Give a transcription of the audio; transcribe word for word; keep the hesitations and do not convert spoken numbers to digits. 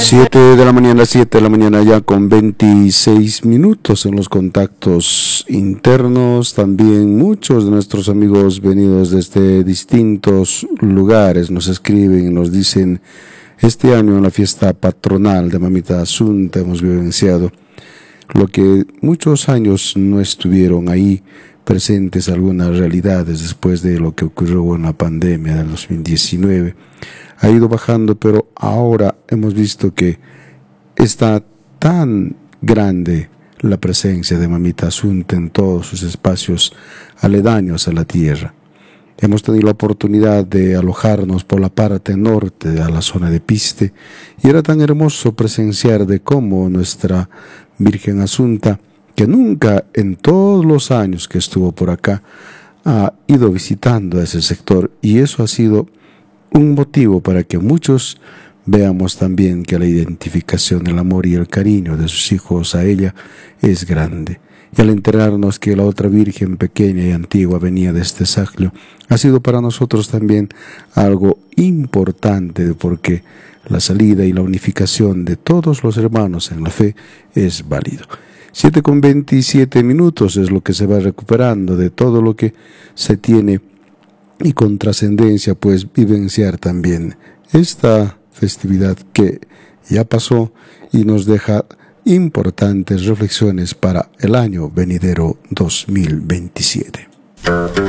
Siete de la mañana, siete de la mañana ya con veintiséis minutos en los contactos internos. También muchos de nuestros amigos venidos desde distintos lugares nos escriben, nos dicen, este año en la fiesta patronal de Mamita Asunta hemos vivenciado lo que muchos años no estuvieron ahí presentes algunas realidades después de lo que ocurrió en la pandemia del dos mil diecinueve. Ha ido bajando, pero ahora hemos visto que está tan grande la presencia de Mamita Asunta en todos sus espacios aledaños a la tierra. Hemos tenido la oportunidad de alojarnos por la parte norte, a la zona de Piste, y era tan hermoso presenciar de cómo nuestra Virgen Asunta, que nunca en todos los años que estuvo por acá, ha ido visitando a ese sector, y eso ha sido un motivo para que muchos veamos también que la identificación, el amor y el cariño de sus hijos a ella es grande. Y al enterarnos que la otra Virgen pequeña y antigua venía de este saclo, ha sido para nosotros también algo importante, porque la salida y la unificación de todos los hermanos en la fe es válido. Siete con veintisiete minutos es lo que se va recuperando de todo lo que se tiene, y con trascendencia pues vivenciar también esta festividad que ya pasó y nos deja importantes reflexiones para el año venidero dos mil veintisiete.